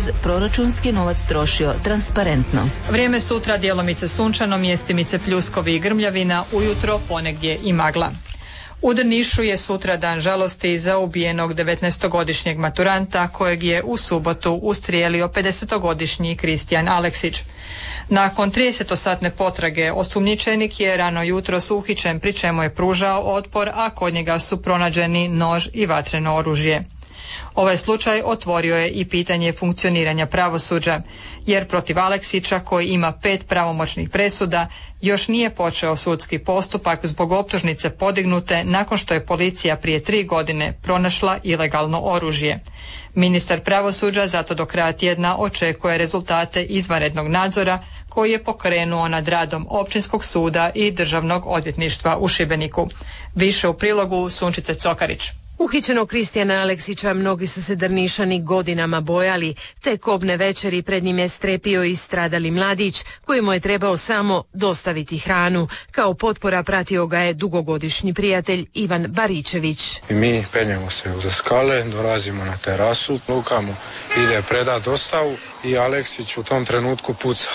proračunski novac trošio transparentno. Vrijeme sutra djelomice sunčano, mjestimice pljuskovi i grmljavina, ujutro ponegdje i magla. U Drnišu je sutra dan žalosti za ubijenog 19-godišnjeg maturanta kojeg je u subotu ustrijelio 50-godišnji Kristijan Aleksić. Nakon 30-satne potrage osumnjičenik je rano jutros uhićen, pri čemu je pružao otpor, a kod njega su pronađeni nož i vatreno oružje. Ovaj slučaj otvorio je i pitanje funkcioniranja pravosuđa, jer protiv Aleksića, koji ima 5 pravomoćnih presuda, još nije počeo sudski postupak zbog optužnice podignute nakon što je policija prije 3 godine pronašla ilegalno oružje. Ministar pravosuđa zato do kraja tjedna očekuje rezultate izvanrednog nadzora koji je pokrenuo nad radom Općinskog suda i Državnog odvjetništva u Šibeniku. Više u prilogu Sunčice Cokarić. Uhićenog Kristijana Aleksića mnogi su se Drnišani godinama bojali, te kobne večeri pred njim je strepio i stradali mladić kojemu je trebao samo dostaviti hranu. Kao potpora pratio ga je dugogodišnji prijatelj Ivan Baričević. I mi penjemo se uza skale, dolazimo na terasu, Luka mu ide predat dostavu i Aleksić u tom trenutku puca.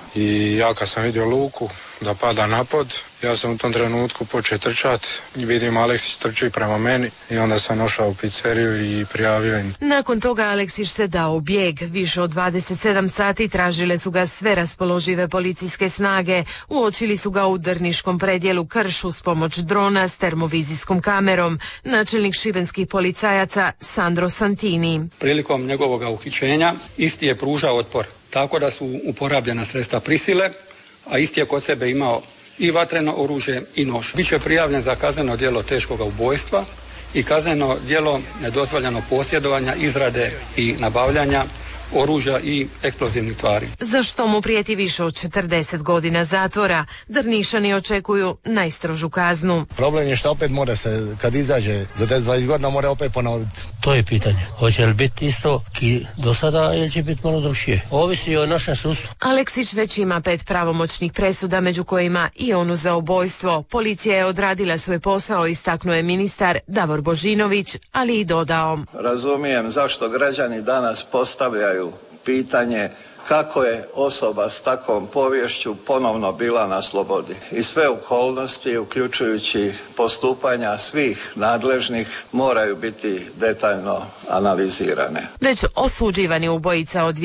I ja kad sam vidio Luku da pada na pod, ja sam u tom trenutku počeo trčati i vidim Aleksić trči prema meni i onda sam došao u pizzeriju i prijavio im. Nakon toga Aleksić se dao u bijeg. Više od 27 sati tražile su ga sve raspoložive policijske snage. Uočili su ga u drniškom predjelu Kršu s pomoć drona s termovizijskom kamerom. Načelnik šibenskih policajaca Sandro Santini. Prilikom njegovog uhićenja isti je pružao otpor, tako da su uporabljena sredstva prisile, a isti je kod sebe imao i vatreno oružje i nož. Biće prijavljen za kazneno djelo teškoga ubojstva i kazneno djelo nedozvoljenog posjedovanja, izrade i nabavljanja oružja i eksplozivnih tvari. Za što mu prijeti više od 40 godina zatvora. Drnišani očekuju najstrožu kaznu. Problem je što opet mora se, kad izađe za 10-20 godina, mora opet ponoviti. To je pitanje. Hoće li biti isto do sada ili će biti malo drugšije? Ovisi o našem sudstvu. Aleksić već ima 5 pravomoćnih presuda, među kojima i onu za ubojstvo. Policija je odradila svoj posao, istaknuo je ministar Davor Božinović, ali i dodao. Razumijem zašto građani danas postavljaju pitanje kako je osoba s takvom poviješću ponovno bila na slobodi. I sve okolnosti, uključujući postupanja svih nadležnih, moraju biti detaljno analizirane. Već osuđivani ubojica od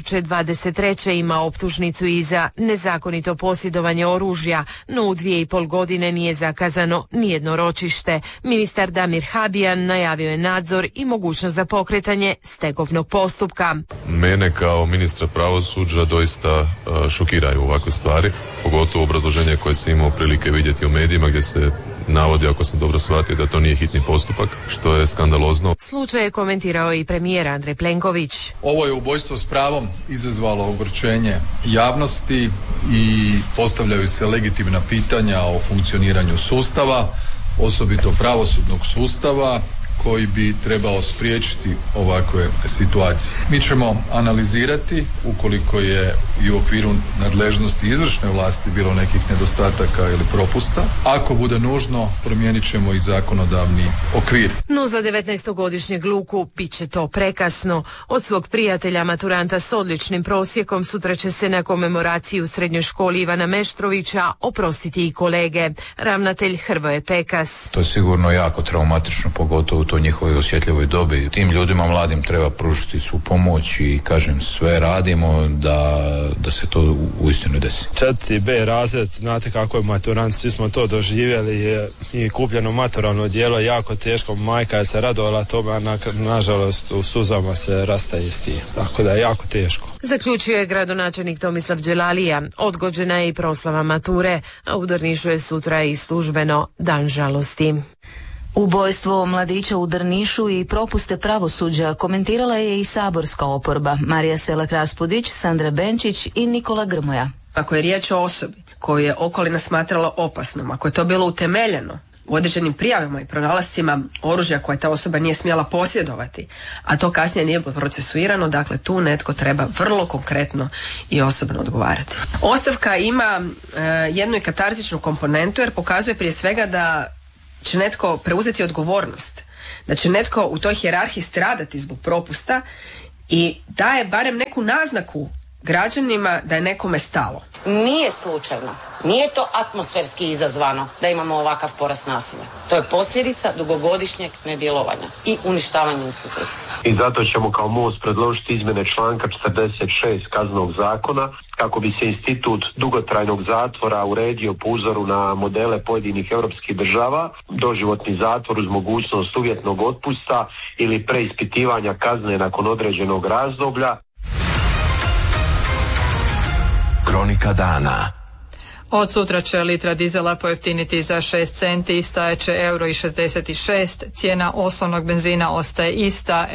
2023. ima optužnicu i za nezakonito posjedovanje oružja, no u 2,5 godine nije zakazano nijedno ročište. Ministar Damir Habijan najavio je nadzor i mogućnost za pokretanje stegovnog postupka. Mene kao ministra pravosuđa doista šokiraju ovakve stvari, pogotovo obrazloženje koje sam imao prilike vidjeti u medijima gdje se navodi, ako sam dobro shvatio, da to nije hitni postupak, što je skandalozno. Slučaj je komentirao i premijer Andrej Plenković. Ovo je ubojstvo s pravom izazvalo ogorčenje javnosti i postavljaju se legitimna pitanja o funkcioniranju sustava, osobito pravosudnog sustava, koji bi trebao spriječiti ovakve situacije. Mi ćemo analizirati ukoliko je i u okviru nadležnosti izvršne vlasti bilo nekih nedostataka ili propusta. Ako bude nužno, promijenit ćemo i zakonodavni okvir. No za 19-godišnjeg Luku bit će to prekasno. Od svog prijatelja maturanta s odličnim prosjekom sutra će se na komemoraciji u srednjoj školi Ivana Meštrovića oprostiti i kolege. Ravnatelj Hrvoje Pekas. To je sigurno jako traumatično, pogotovo u toj njihovoj osjetljivoj dobi. Tim ljudima mladim treba pružiti svu pomoć i kažem, sve radimo da se to uistinu desi. 4B razred, znate kako je maturant, svi smo to doživjeli i kupljeno maturalno odijelo jako teško, majka je se radovala tome, a nažalost u suzama se rastaje s tim, tako da je jako teško. Zaključio je gradonačelnik Tomislav Đelalija. Odgođena je i proslava mature, a u Drnišu je sutra i službeno dan žalosti. Ubojstvo mladića u Drnišu i propuste pravosuđa komentirala je i saborska oporba Marija Selak Raspudić, Sandra Benčić i Nikola Grmoja. Ako je riječ o osobi koju je okolina smatrala opasnom, ako je to bilo utemeljeno u određenim prijavama i pronalascima oružja koje ta osoba nije smjela posjedovati, a to kasnije nije procesuirano, dakle tu netko treba vrlo konkretno i osobno odgovarati. Ostavka ima jednu i katarzičnu komponentu jer pokazuje prije svega da će netko preuzeti odgovornost, da će netko u toj hijerarhiji stradati zbog propusta i daje barem neku naznaku građanima da je nekome stalo. Nije slučajno, nije to atmosferski izazvano da imamo ovakav porast nasilja. To je posljedica dugogodišnjeg nedjelovanja i uništavanja institucija. I zato ćemo kao MOST predložiti izmjene članka 46 Kaznenog zakona kako bi se institut dugotrajnog zatvora uredio po uzoru na modele pojedinih europskih država, doživotni zatvor uz mogućnost uvjetnog otpusta ili preispitivanja kazne nakon određenog razdoblja. Kronika dana. Od sutra će litra dizela pojeftiniti za 6 centi, stajeće €1,66, cijena osnovnog benzina ostaje ista,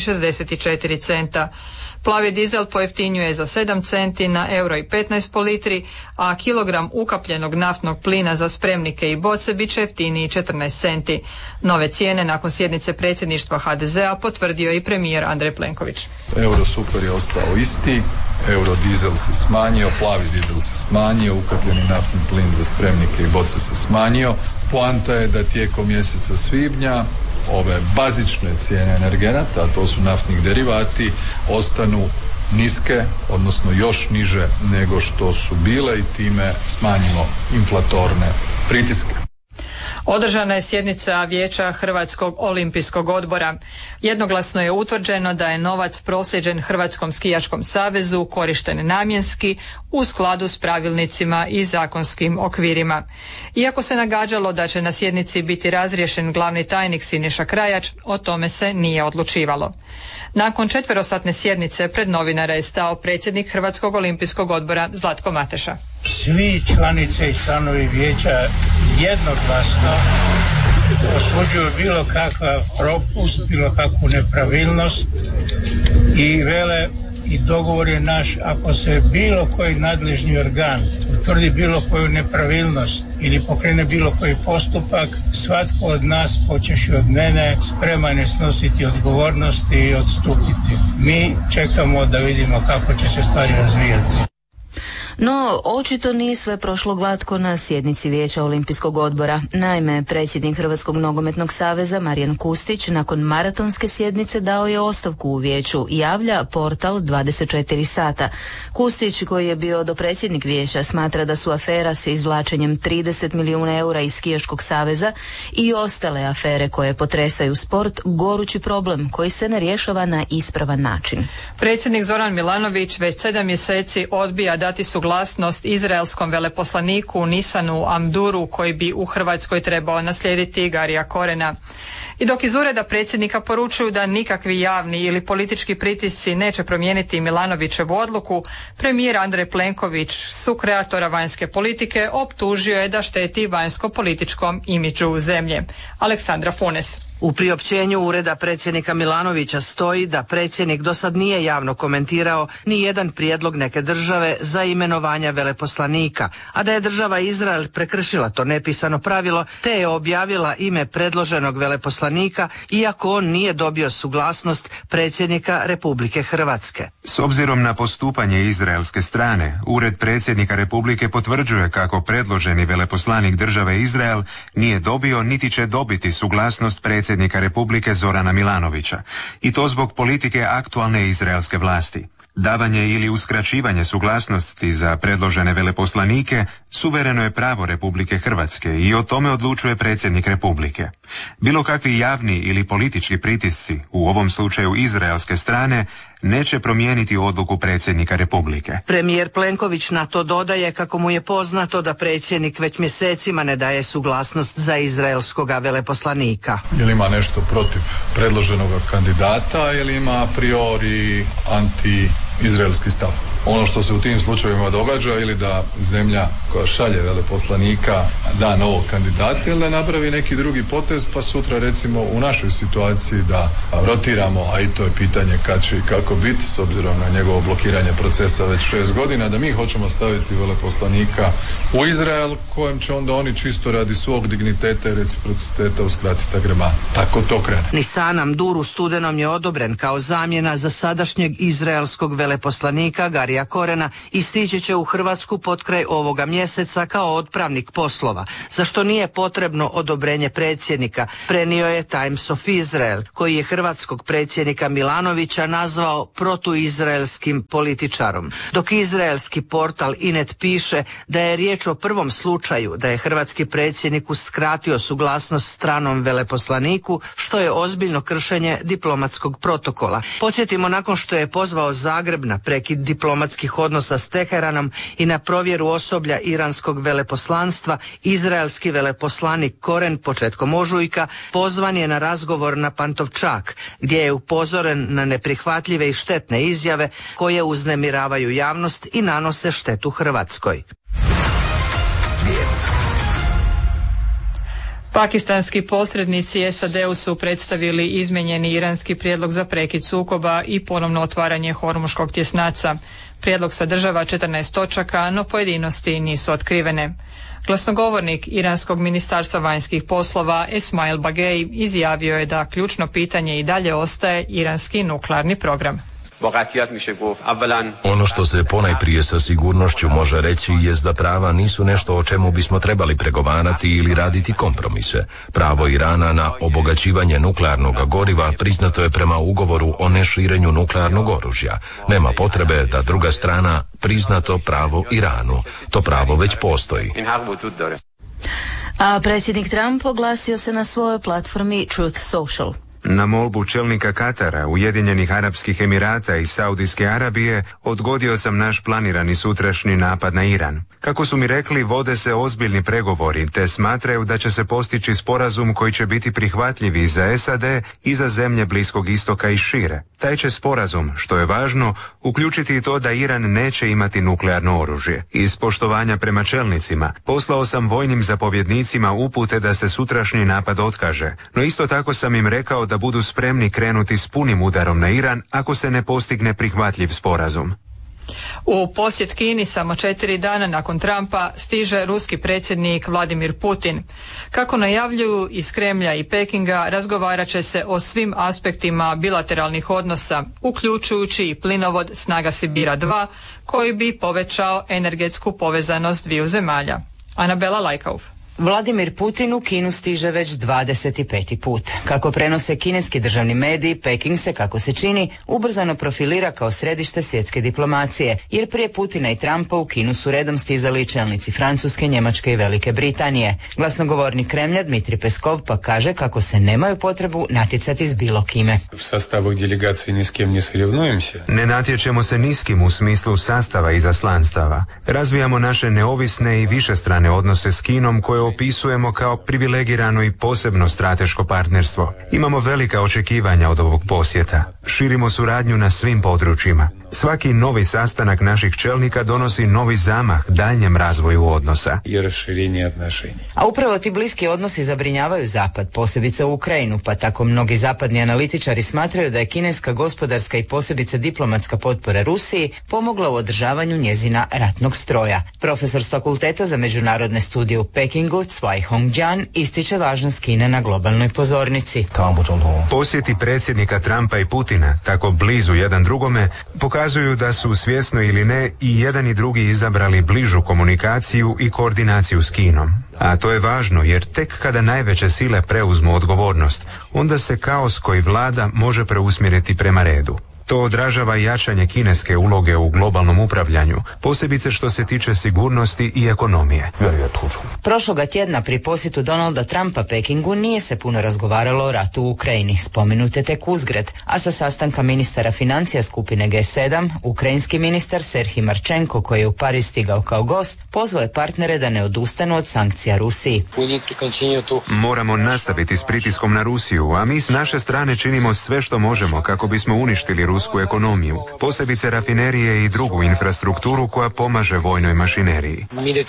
€1,64. Plavi dizel pojeftinjuje za 7 centi na €1,15 po litri, a kilogram ukapljenog naftnog plina za spremnike i boce bit će jeftiniji 14 centi. Nove cijene nakon sjednice predsjedništva HDZ-a potvrdio i premijer Andrej Plenković. Eurosuper je ostao isti, eurodizel se smanjio, plavi dizel se smanjio, ukapljeni naftni plin za spremnike i boce se smanjio. Poanta je da tijekom mjeseca svibnja ove bazične cijene energenata, a to su naftnih derivati, ostanu niske, odnosno još niže nego što su bile i time smanjimo inflatorne pritiske. Održana je sjednica Vijeća Hrvatskog olimpijskog odbora. Jednoglasno je utvrđeno da je novac proslijeđen Hrvatskom skijaškom savezu korišten namjenski u skladu s pravilnicima i zakonskim okvirima. Iako se nagađalo da će na sjednici biti razriješen glavni tajnik Siniša Krajač, o tome se nije odlučivalo. Nakon 4-satne sjednice pred novinare je stao predsjednik Hrvatskog olimpijskog odbora Zlatko Mateša. Svi članice i članovi vijeća jednoglasno osuđuju bilo kakav propust, bilo kakvu nepravilnost i vele i dogovor je naš, ako se bilo koji nadležni organ utvrdi bilo koju nepravilnost ili pokrene bilo koji postupak, svatko od nas, počevši od mene, spreman je snositi odgovornosti i odstupiti. Mi čekamo da vidimo kako će se stvari razvijati. No, očito nije sve prošlo glatko na sjednici Vijeća Olimpijskog odbora. Naime, predsjednik Hrvatskog nogometnog saveza Marijan Kustić nakon maratonske sjednice dao je ostavku u vijeću, javlja portal 24 sata. Kustić, koji je bio dopredsjednik vijeća, smatra da su afera sa izvlačenjem 30 milijuna eura iz skijaškog saveza i ostale afere koje potresaju sport gorući problem koji se ne rješava na ispravan način. Predsjednik Zoran Milanović već 7 mjeseci odbija dati suglasnost izraelskom veleposlaniku Nisanu Amduru, koji bi u Hrvatskoj trebao naslijediti Garija Korena. I dok iz ureda predsjednika poručuju da nikakvi javni ili politički pritisci neće promijeniti Milanovićevu odluku, premijer Andrej Plenković, sukreatora vanjske politike, optužio je da šteti vanjsko-političkom imidžu zemlje. Aleksandra Funes. U priopćenju ureda predsjednika Milanovića stoji da predsjednik do sad nije javno komentirao ni jedan prijedlog neke države za imenovanja veleposlanika, a da je država Izrael prekršila to nepisano pravilo te je objavila ime predloženog veleposlanika iako on nije dobio suglasnost predsjednika Republike Hrvatske. S obzirom na postupanje izraelske strane, ured predsjednika Republike potvrđuje kako predloženi veleposlanik države Izrael nije dobio niti će dobiti suglasnost predsjednika Republike Zorana Milanovića, i to zbog politike aktualne izraelske vlasti. Davanje ili uskraćivanje suglasnosti za predložene veleposlanike suvereno je pravo Republike Hrvatske i o tome odlučuje predsjednik Republike. Bilo kakvi javni ili politički pritisci, u ovom slučaju izraelske strane, neće promijeniti odluku predsjednika Republike. Premijer Plenković na to dodaje kako mu je poznato da predsjednik već mjesecima ne daje suglasnost za izraelskoga veleposlanika. Ili ima nešto protiv predloženog kandidata ili ima a priori anti-izraelski stav. Ono što se u tim slučajevima događa ili da zemlja koja šalje veleposlanika da novog kandidata ili da napravi neki drugi potez, pa sutra recimo u našoj situaciji da rotiramo, a i to je pitanje kad će i kako biti s obzirom na njegovo blokiranje procesa već 6 godina, da mi hoćemo staviti veleposlanika u Izrael kojem će onda oni čisto radi svog digniteta i reciprociteta uskratiti agrema. Tako to krene. Nisan Amdur u studenom je odobren kao zamjena za sadašnjeg izraelskog veleposlanika Garija Marija Korena i stići će u Hrvatsku potkraj ovoga mjeseca kao otpravnik poslova, za što nije potrebno odobrenje predsjednika, prenio je Times of Israel, koji je hrvatskog predsjednika Milanovića nazvao protuizraelskim političarom. Dok izraelski portal Inet piše da je riječ o prvom slučaju da je hrvatski predsjednik uskratio suglasnost stranom veleposlaniku, što je ozbiljno kršenje diplomatskog protokola. Podsjetimo, nakon što je pozvao Zagreb na prekid diplomatskih odnosa s Teheranom i na provjeru osoblja iranskog veleposlanstva, izraelski veleposlanik Koren početkom ožujka pozvan je na razgovor na Pantovčak, gdje je upozoren na neprihvatljive i štetne izjave koje uznemiravaju javnost i nanose štetu Hrvatskoj. Pakistanski posrednici SAD-u su predstavili izmijenjeni iranski prijedlog za prekid sukoba i ponovno otvaranje Hormuškog tjesnaca. Prijedlog sadržava 14 točaka, no pojedinosti nisu otkrivene. Glasnogovornik Iranskog ministarstva vanjskih poslova Esmail Bagei izjavio je da ključno pitanje i dalje ostaje iranski nuklearni program. Ono što se ponajprije sa sigurnošću može reći jest da prava nisu nešto o čemu bismo trebali pregovarati ili raditi kompromise. Pravo Irana na obogaćivanje nuklearnog goriva priznato je prema ugovoru o neširenju nuklearnog oružja. Nema potrebe da druga strana prizna to pravo Iranu. To pravo već postoji. A predsjednik Trump oglasio se na svojoj platformi Truth Social. Na molbu čelnika Katara, Ujedinjenih Arapskih Emirata i Saudijske Arabije odgodio sam naš planirani sutrašnji napad na Iran. Kako su mi rekli, vode se ozbiljni pregovori, te smatraju da će se postići sporazum koji će biti prihvatljiv i za SAD i za zemlje Bliskog istoka i šire. Taj će sporazum, što je važno, uključiti i to da Iran neće imati nuklearno oružje. Iz poštovanja prema čelnicima, poslao sam vojnim zapovjednicima upute da se sutrašnji napad otkaže, no isto tako sam im rekao da budu spremni krenuti s punim udarom na Iran ako se ne postigne prihvatljiv sporazum. U posjet Kini samo 4 dana nakon Trumpa stiže ruski predsjednik Vladimir Putin. Kako najavljuju iz Kremlja i Pekinga, razgovarat će se o svim aspektima bilateralnih odnosa, uključujući i plinovod Snaga Sibira 2, koji bi povećao energetsku povezanost dviju zemalja. Anabela Lajkauf. Vladimir Putin u Kinu stiže već 25. put. Kako prenose kineski državni mediji, Peking se, kako se čini, ubrzano profilira kao središte svjetske diplomacije, jer prije Putina i Trumpa u Kinu su redom stizali čelnici Francuske, Njemačke i Velike Britanije. Glasnogovornik Kremlja Dmitrij Peskov pa kaže kako se nemaju potrebu natjecati s bilo kime. U sastavu delegacije ni s kim ne srivnujemся. Ne natječemo se ni s kim u smislu sastava i zaslanstava. Razvijamo naše neovisne i višestrane odnose s Kinom koje opisujemo kao privilegirano i posebno strateško partnerstvo. Imamo velika očekivanja od ovog posjeta. Širimo suradnju na svim područjima. Svaki novi sastanak naših čelnika donosi novi zamah daljnjem razvoju odnosa. I raširenje odnošenja. A upravo ti bliski odnosi zabrinjavaju Zapad, posebice u Ukrajinu, pa tako mnogi zapadni analitičari smatraju da je kineska gospodarska i posebice diplomatska potpora Rusiji pomogla u održavanju njezina ratnog stroja. Profesor s Fakulteta za međunarodne studije u Pekingu, Cai Hongjian, ističe važnost Kine na globalnoj pozornici. Posjeti predsjednika Trumpa i Putina, tako blizu jedan drugome, pokazuju da su svjesno ili ne i jedan i drugi izabrali bližu komunikaciju i koordinaciju s Kinom. A to je važno jer tek kada najveće sile preuzmu odgovornost, onda se kaos koji vlada može preusmjeriti prema redu. To odražava jačanje kineske uloge u globalnom upravljanju, posebice što se tiče sigurnosti i ekonomije. Prošloga tjedna pri posjetu Donalda Trumpa Pekingu nije se puno razgovaralo o ratu u Ukrajini, spomenute tek uzgred, a sa sastanka ministara financija skupine G7, ukrajinski ministar Serhij Marčenko, koji je u Pariz stigao kao gost, pozvao je partnere da ne odustanu od sankcija Rusiji. Moramo nastaviti s pritiskom na Rusiju, a mi s naše strane činimo sve što možemo kako bismo uništili rusku ekonomiju, posebice rafinerije i drugu infrastrukturu koja pomaže vojnoj mašineriji.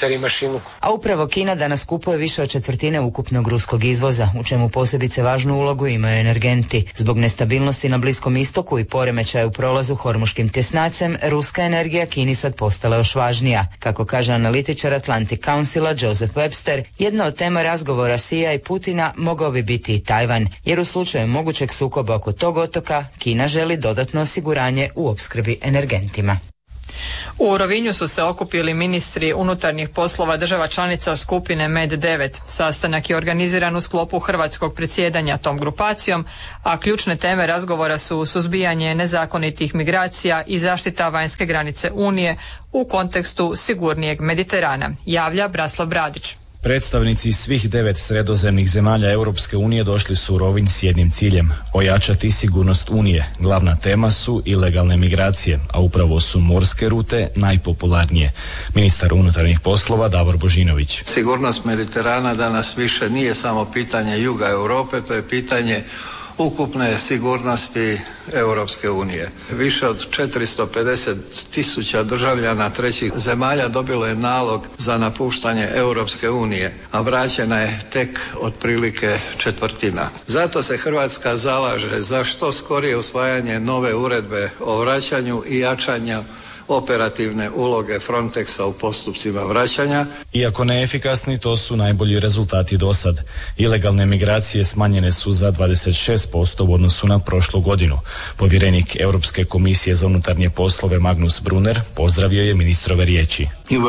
A upravo Kina danas kupuje više od četvrtine ukupnog ruskog izvoza, u čemu posebice važnu ulogu imaju energenti. Zbog nestabilnosti na Bliskom istoku i poremećaja u prolazu Hormuškim tjesnacem, ruska energija Kini sad postala još važnija. Kako kaže analitičar Atlantic Councila Joseph Webster, jedna od tema razgovora Xija i Putina mogao bi biti i Tajvan, jer u slučaju mogućeg sukoba oko tog otoka Kina želi dodatno osiguranje u opskrbi energentima. U Rovinju su se okupili ministri unutarnjih poslova država članica skupine MED9. Sastanak je organiziran u sklopu hrvatskog predsjedanja tom grupacijom, a ključne teme razgovora su suzbijanje nezakonitih migracija i zaštita vanjske granice Unije u kontekstu sigurnijeg Mediterana, javlja Braslav Bradić. Predstavnici svih 9 sredozemnih zemalja Europske unije došli su u Rovinj s jednim ciljem – ojačati sigurnost Unije. Glavna tema su ilegalne migracije, a upravo su morske rute najpopularnije. Ministar unutarnjih poslova Davor Božinović. Sigurnost Mediterana danas više nije samo pitanje juga Europe, to je pitanje ukupne sigurnosti Europske unije. Više od 450.000 državljana trećih zemalja dobilo je nalog za napuštanje Europske unije, a vraćena je tek otprilike četvrtina. Zato se Hrvatska zalaže za što skorije usvajanje nove uredbe o vraćanju i jačanju operativne uloge Frontexa u postupcima vraćanja. Iako neefikasni, to su najbolji rezultati do sad. Ilegalne migracije smanjene su za 26% u odnosu na prošlu godinu. Povjerenik Europske komisije za unutarnje poslove Magnus Brunner pozdravio je ministrove riječi.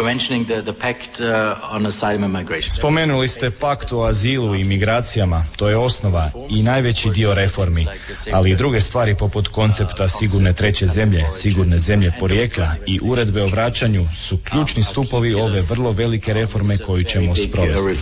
Spomenuli ste pakt o azilu i migracijama, to je osnova i najveći dio reformi, ali i druge stvari poput koncepta sigurne treće zemlje, sigurne zemlje porijekla i uredbe o vraćanju su ključni stupovi ove vrlo velike reforme koju ćemo sprovesti.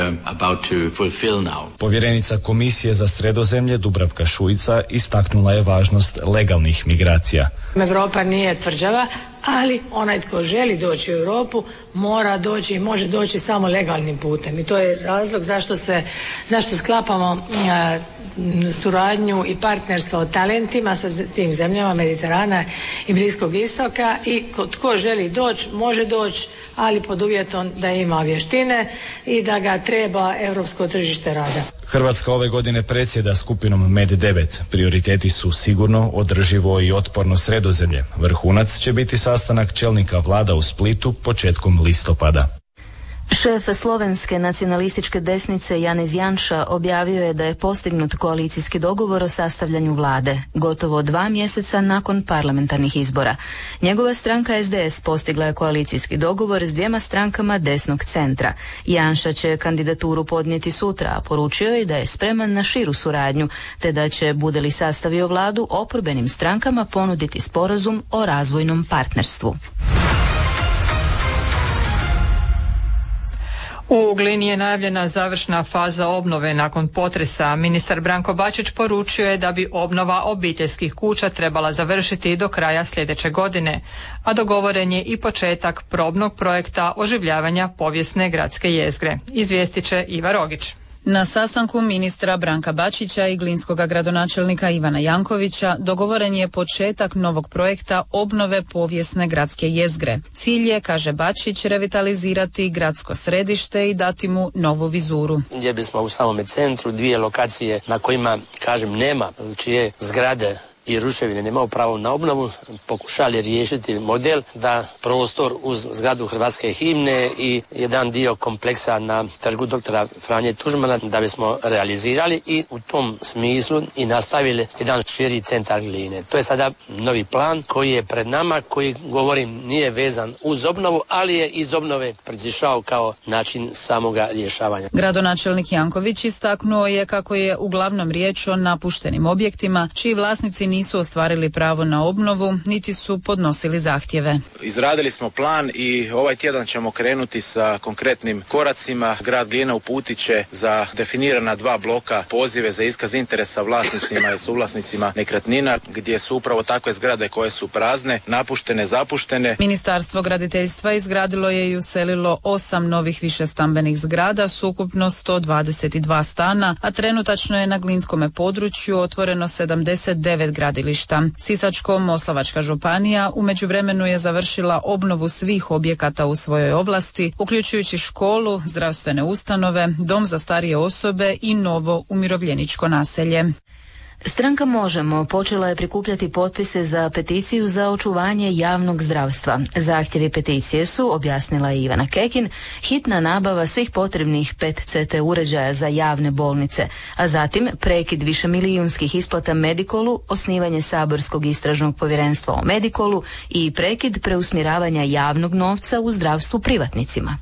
Povjerenica Komisije za Sredozemlje Dubravka Šuica istaknula je važnost legalnih migracija. Europa nije tvrđava, ali onaj tko želi doći u Europu mora doći i može doći samo legalnim putem. I to je razlog zašto sklapamo suradnju i partnerstvo o talentima sa tim zemljama Mediterana i Bliskog istoka i tko želi doći može doći, ali pod uvjetom da ima vještine i da ga treba europsko tržište rada. Hrvatska ove godine predsjeda skupinom MED9. Prioriteti su sigurno, održivo i otporno Sredozemlje. Vrhunac će biti sastanak čelnika vlada u Splitu početkom listopada. Šef slovenske nacionalističke desnice Janez Janša objavio je da je postignut koalicijski dogovor o sastavljanju vlade, gotovo 2 mjeseca nakon parlamentarnih izbora. Njegova stranka SDS postigla je koalicijski dogovor s 2 strankama desnog centra. Janša će kandidaturu podnijeti sutra, a poručio je da je spreman na širu suradnju, te da će, bude li sastavio vladu, oporbenim strankama ponuditi sporazum o razvojnom partnerstvu. U Glini je najavljena završna faza obnove nakon potresa. Ministar Branko Bačić poručio je da bi obnova obiteljskih kuća trebala završiti do kraja sljedeće godine, a dogovoren je i početak probnog projekta oživljavanja povijesne gradske jezgre. Izvijestit će Iva Rogić. Na sastanku ministra Branka Bačića i glinskog gradonačelnika Ivana Jankovića dogovoren je početak novog projekta obnove povijesne gradske jezgre. Cilj je, kaže Bačić, revitalizirati gradsko središte i dati mu novu vizuru. Gdje bismo u samome centru 2 lokacije na kojima, kažem, nema, čije zgrade i ruševine nemaju pravo na obnovu, pokušali riješiti model da prostor uz zgradu Hrvatske himne i jedan dio kompleksa na trgu doktora Franje Tuđmana da bismo realizirali i u tom smislu i nastavili jedan širi centar Gline. To je sada novi plan koji je pred nama, koji, govorim, nije vezan uz obnovu, ali je iz obnove proizišao kao način samoga rješavanja. Gradonačelnik Janković istaknuo je kako je uglavnom riječ o napuštenim objektima čiji vlasnici nisu ostvarili pravo na obnovu, niti su podnosili zahtjeve. Izradili smo plan i ovaj tjedan ćemo krenuti sa konkretnim koracima. Grad Glina uputit će za definirana 2 bloka pozive za iskaz interesa vlasnicima i suvlasnicima nekretnina, gdje su upravo takve zgrade koje su prazne, napuštene, zapuštene. Ministarstvo graditeljstva izgradilo je i uselilo 8 novih višestambenih zgrada s ukupno 122 stana, a trenutačno je na glinskome području otvoreno 79 gradilišta. Sisačko-moslavačka županija u međuvremenu je završila obnovu svih objekata u svojoj oblasti, uključujući školu, zdravstvene ustanove, dom za starije osobe i novo umirovljeničko naselje. Stranka Možemo počela je prikupljati potpise za peticiju za očuvanje javnog zdravstva. Zahtjevi peticije su, objasnila je Ivana Kekin, hitna nabava svih potrebnih PET-CT uređaja za javne bolnice, a zatim prekid višemilijunskih isplata Medikolu, osnivanje saborskog istražnog povjerenstva o Medikolu i prekid preusmjeravanja javnog novca u zdravstvu privatnicima.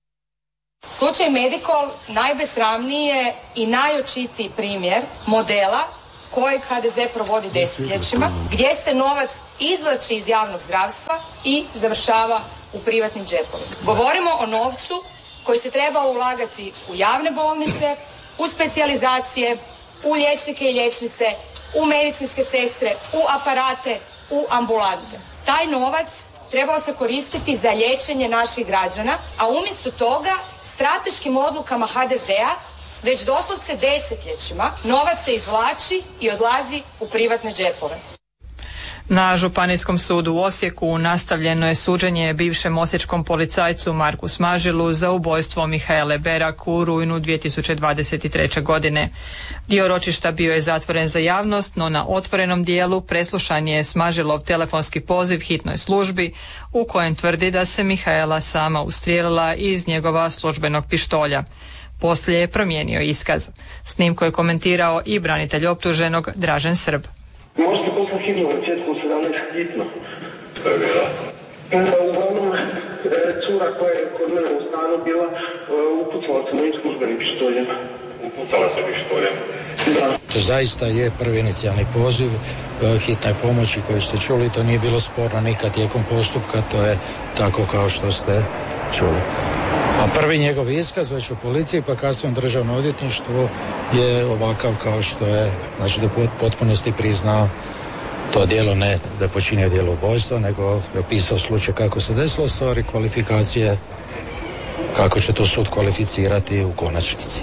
Slučaj Medikol najbesramniji je i najočitiji primjer modela kojeg HDZ provodi desetljećima, gdje se novac izvlači iz javnog zdravstva i završava u privatnim džepovima. Govorimo o novcu koji se treba ulagati u javne bolnice, u specijalizacije, u liječnike i liječnice, u medicinske sestre, u aparate, u ambulante. Taj novac trebao se koristiti za liječenje naših građana, a umjesto toga strateškim odlukama HDZ-a već doslovce desetljećima novac se izvlači i odlazi u privatne džepove. Na Županijskom sudu u Osijeku nastavljeno je suđenje bivšem osječkom policajcu Marku Smažilu za ubojstvo Mihaele Berak u rujnu 2023. godine. Dio ročišta bio je zatvoren za javnost, no na otvorenom dijelu preslušan je Smažilov telefonski poziv hitnoj službi u kojem tvrdi da se Mihaela sama ustrijelila iz njegova službenog pištolja. Poslije je promijenio iskaz. Snimku je komentirao i branitelj optuženog Dražen Srb. Možete poslati hitnu recetku 17 hitno. To je bila? Uglavnom, cura koja je kod mene u stanu bila, upucala se mojim službenim pištoljem. Upucala se pištoljem? Da. To zaista je prvi inicijalni poziv hitne pomoći koju ste čuli, to nije bilo sporno nikad tijekom postupka, to je tako kao što ste čuli. A prvi njegov iskaz već u policiji pa kasnije u državnom odvjetništvu je ovakav kao što je, znači da potpunosti priznao to djelo, ne da je počinio djelo ubojstva, nego je opisao slučaj kako se desilo, stvari kvalifikacije kako će to sud kvalificirati u konačnici.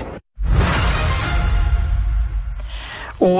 U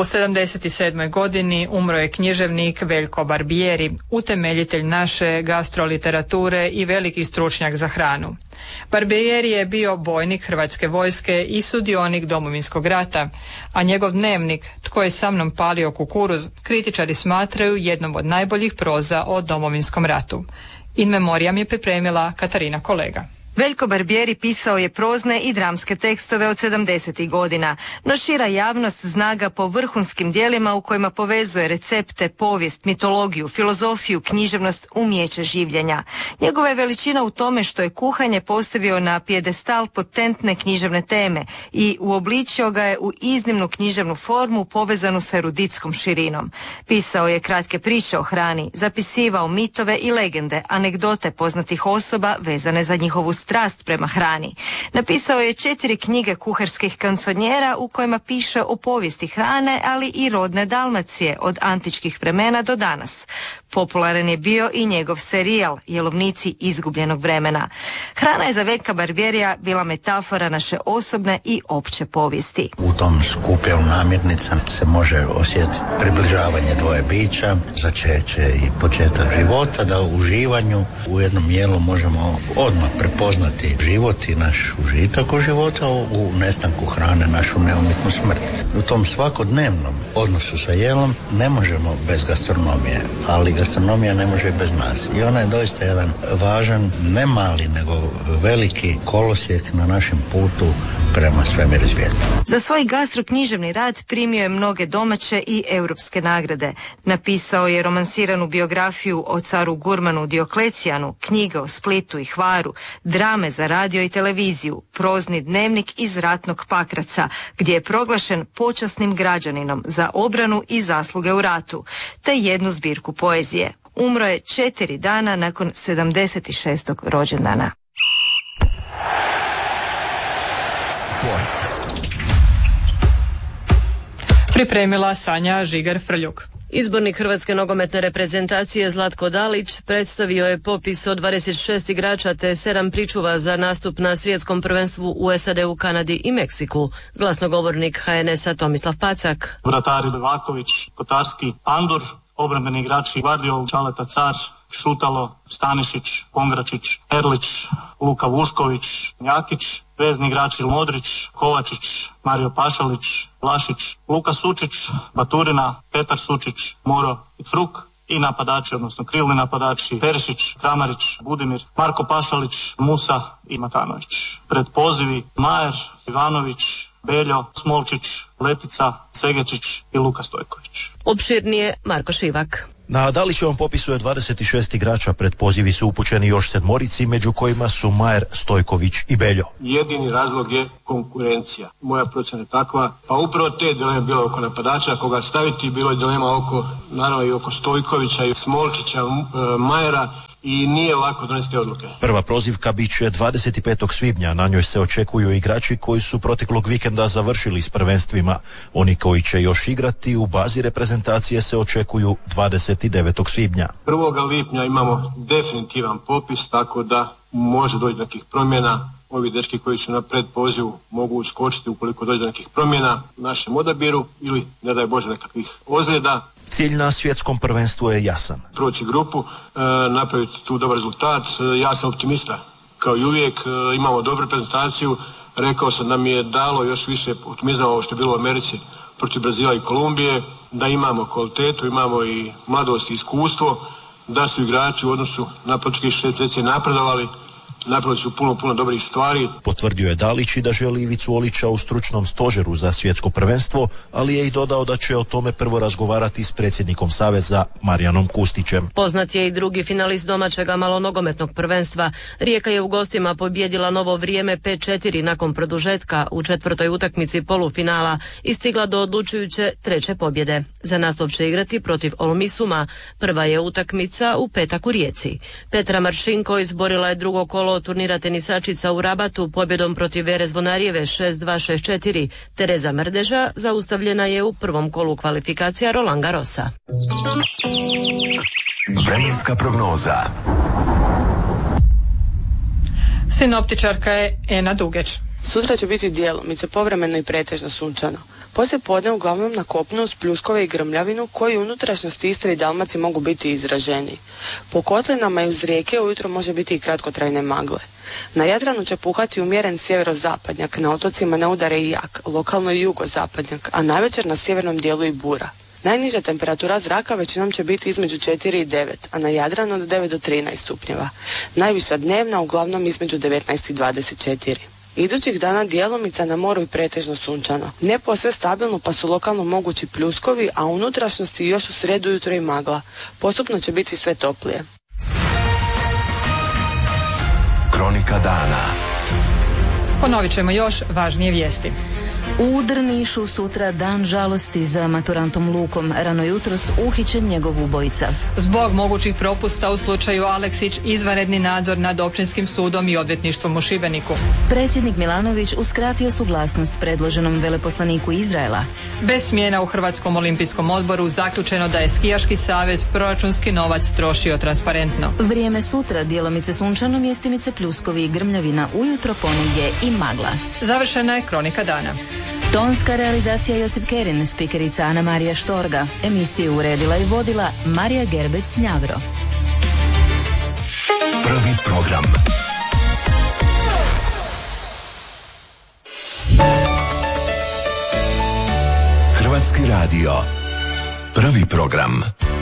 77. godini umro je književnik Veljko Barbieri, utemeljitelj naše gastroliterature i veliki stručnjak za hranu. Barbieri je bio bojnik Hrvatske vojske i sudionik Domovinskog rata, a njegov dnevnik Tko je sa mnom palio kukuruz kritičari smatraju jednom od najboljih proza o Domovinskom ratu. In memoriam je pripremila Katarina Kolega. Veljko Barbieri pisao je prozne i dramske tekstove od 70. godina, no šira javnost zna ga po vrhunskim djelima u kojima povezuje recepte, povijest, mitologiju, filozofiju, književnost, umijeće življenja. Njegova je veličina u tome što je kuhanje postavio na pijedestal potentne književne teme i uobličio ga je u iznimnu književnu formu povezanu sa eruditskom širinom. Pisao je kratke priče o hrani, zapisivao mitove i legende, anegdote poznatih osoba vezane za njihovu strast prema hrani. Napisao je 4 knjige kuharskih kansonjera u kojima piše o povijesti hrane, ali i rodne Dalmacije od antičkih vremena do danas. Popularan je bio i njegov serijal Jelovnici izgubljenog vremena. Hrana je za Veljka Barbierija bila metafora naše osobne i opće povijesti. U tom skupljaju namirnica se može osjetiti približavanje dvoje bića, začeće i početak života, da u uživanju u jednom jelu možemo odmah prepoznati život i naš užitak u života, u nestanku hrane našu neumitnu smrt. U tom svakodnevnom odnosu sa jelom ne možemo bez gastronomije, ali gastronomija ne može bez nas. I ona je doista jedan važan, ne mali, nego veliki kolosijek na našem putu prema svemiru i svijetu. Za svoj gastroknjiževni rad primio je mnoge domaće i europske nagrade. Napisao je romansiranu biografiju o caru gurmanu Dioklecijanu, knjige o Splitu i Hvaru, drame za radio i televiziju, prozni dnevnik iz ratnog Pakraca, gdje je proglašen počasnim građaninom za obranu i zasluge u ratu, te jednu zbirku poezije. Umro je 4 dana nakon 76. rođendana. Pripremila Sanja Žigar-Frljuk. Izbornik hrvatske nogometne reprezentacije Zlatko Dalić predstavio je popis od 26 igrača te 7 pričuva za nastup na svjetskom prvenstvu u SAD-u, Kanadi i Meksiku. Glasnogovornik HNS-a Tomislav Pacak. Vratari Levaković, Kotarski, Pandur, obrambeni igrači Gvardiol, Čaleta Car, Šutalo, Stanišić, Pongračić, Erlić, Luka Vušković, Njakić, vezni igrači Modrić, Kovačić, Mario Pašalić, Vlašić, Luka Sučić, Baturina, Petar Sučić, Moro i Fruk. I napadači, odnosno krilni napadači, Perišić, Kramarić, Budimir, Marko Pašalić, Musa i Matanović. Pred pozivi Majer, Ivanović, Beljo, Smolčić, Letica, Segečić i Luka Stojković. Opširnije Marko Šivak. Na Dalićevom popisu je 26 igrača, pred pozivi su upućeni još 7, među kojima su Majer, Stojković i Beljo. Jedini razlog je konkurencija. Moja procjena je takva, pa upravo te dileme bilo oko napadača, koga staviti, bilo je dilema oko, naravno i oko Stojkovića i Smolčića, Majera, i nije lako donesti odluke. Prva prozivka bit će 25. svibnja, na njoj se očekuju igrači koji su proteklog vikenda završili s prvenstvima. Oni koji će još igrati u bazi reprezentacije se očekuju 29. svibnja. 1. lipnja imamo definitivan popis, tako da može doći do nekih promjena. Ovi dečki koji su na predpozivu mogu uskočiti ukoliko dođe do nekih promjena u našem odabiru ili, ne daj Bože, nekakvih ozljeda. Cilj na svjetskom prvenstvu je jasan. Proći grupu, napraviti tu dobar rezultat. Ja sam optimista. Kao i uvijek, imamo dobru prezentaciju. Rekao sam da mi je dalo još više optimizma ovo što je bilo u Americi protiv Brazila i Kolumbije, da imamo kvalitetu, imamo i mladost i iskustvo, da su igrači u odnosu na proteklih 6 mjeseci napredovali. Napravili su puno dobrih stvari. Potvrdio je Dalić i da želi Ivicu Olića u stručnom stožeru za svjetsko prvenstvo, ali je i dodao da će o tome prvo razgovarati s predsjednikom Saveza Marijanom Kustićem. Poznat je i drugi finalist domaćega malonogometnog prvenstva. Rijeka je u gostima pobjedila Novo Vrijeme 5-4 nakon produžetka u 4. utakmici polufinala i stigla do odlučujuće 3. pobjede. Za naslov će igrati protiv Olmisuma. Prva je utakmica u petak u Rijeci. Petra Maršinko izborila je drugo kolo turnira tenisačica u Rabatu pobjedom protiv Vere Zvonarjeve 6-2-6-4. Tereza Mrdeža zaustavljena je u prvom kolu kvalifikacija Roland Garrosa. Vremenska prognoza. Sinoptičarka je Ena Dugeć. Sutra će biti djelomice povremeno i pretežno sunčano. Poslije podne uglavnom na kopnu uz pljuskove i grmljavinu koji u unutrašnjosti Istre i Dalmacije mogu biti izraženi. Po kotlinama i uz rijeke ujutro može biti i kratkotrajne magle. Na Jadranu će puhati umjeren sjeverozapadnjak, na otocima ne udare i jak, lokalno i jugozapadnjak, a navečer na sjevernom dijelu i bura. Najniža temperatura zraka većinom će biti između 4 i 9, a na Jadranu od 9 do 13 stupnjeva. Najviša dnevna uglavnom između 19 i 24. Idućih dana djelomica na moru i pretežno sunčano. Ne posve stabilno pa su lokalno mogući pljuskovi, a u unutrašnjosti još u srijedu ujutro i magla. Postupno će biti sve toplije. Kronika dana. Ponovit ćemo još važnije vijesti. U Drnišu sutra dan žalosti za maturantom Lukom. Rano jutros uhićen njegov ubojica. Zbog mogućih propusta u slučaju Aleksić izvanredni nadzor nad općinskim sudom i odvjetništvom u Šibeniku. Predsjednik Milanović uskratio suglasnost predloženom veleposlaniku Izraela. Bez smjena u Hrvatskom olimpijskom odboru zaključeno da je Skijaški savez proračunski novac trošio transparentno. Vrijeme sutra djelomice sunčano, mjestimice pljuskovi i grmljavina, ujutro ponegdje i magla. Završena je kronika dana. Tonska realizacija Josip Kerin, spikerica Ana Marija Štorga. Emisiju uredila i vodila Marija Gerbec-Njavro. Prvi program. Hrvatski radio. Prvi program.